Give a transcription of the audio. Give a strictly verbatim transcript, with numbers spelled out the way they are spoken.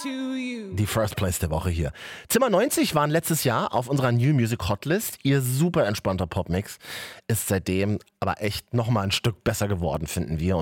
Die First Place der Woche hier. Zimmer neunzig waren letztes Jahr auf unserer New Music Hotlist. Ihr super entspannter Popmix ist seitdem aber echt nochmal ein Stück besser geworden, finden wir.